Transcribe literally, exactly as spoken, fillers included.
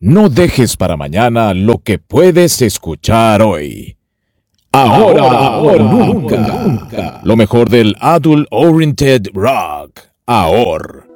No dejes para mañana lo que puedes escuchar hoy. Ahora, ahora o nunca. nunca. Lo mejor del Adult Oriented Rock. Ahora.